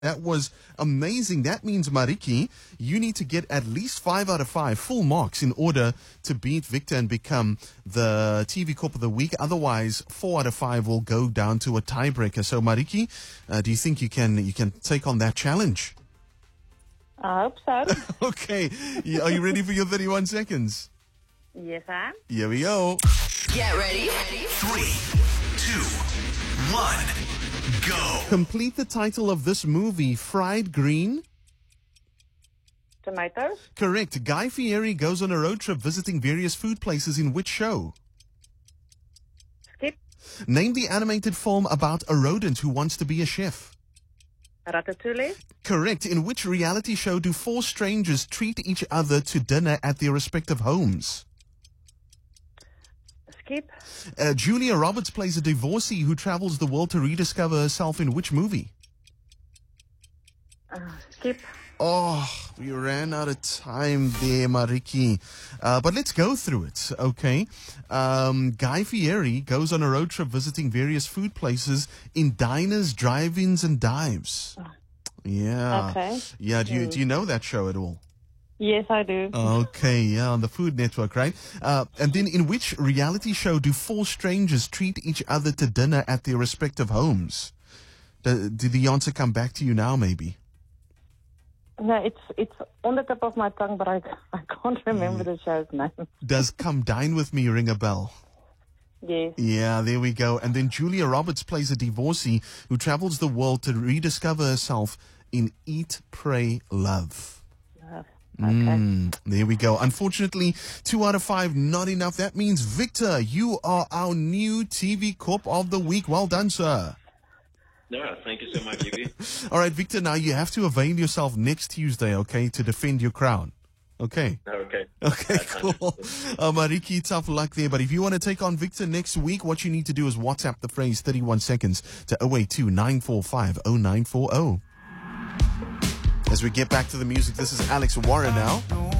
That was amazing. That means, Mariki, you need to get at least 5 out of 5 full marks in order to beat Victor and become the TV Corp of the Week. Otherwise, 4 out of 5 will go down to a tiebreaker. So, Mariki, do you think you can take on that challenge? I hope so. Okay. Are you ready for your 31 seconds? Yes, I am. Here we go. Get ready. 3, 2, 1, go. Complete the title of this movie, Fried Green. Tomatoes. Correct. Guy Fieri goes on a road trip visiting various food places in which show? Skip. Name the animated film about a rodent who wants to be a chef. Ratatouille. Correct. In which reality show do 4 strangers treat each other to dinner at their respective homes? Skip. Julia Roberts plays a divorcee who travels the world to rediscover herself in which movie? Skip. Oh, we ran out of time there, Mariki. But let's go through it, okay? Guy Fieri goes on a road trip visiting various food places in diners, drive-ins, and dives. Yeah. Okay. Yeah, do you know that show at all? Yes, I do. Okay, yeah, on the Food Network, right? And then in which reality show do 4 strangers treat each other to dinner at their respective homes? Did the answer come back to you now, maybe? No, it's on the tip of my tongue, but I can't remember the show's name. Does Come Dine With Me ring a bell? Yes. Yeah, there we go. And then Julia Roberts plays a divorcee who travels the world to rediscover herself in Eat, Pray, Love. Okay. There we go. Unfortunately, 2 out of 5, not enough. That means, Victor, you are our new TV Corp of the Week. Well done, sir. No, thank you so much, Evie. All right, Victor, now you have to avail yourself next Tuesday, okay, to defend your crown. Okay. Okay. Okay, cool. Mariki, tough luck there. But if you want to take on Victor next week, what you need to do is WhatsApp the phrase 31 seconds to 082 945 0940. As we get back to the music, this is Alex Warren now.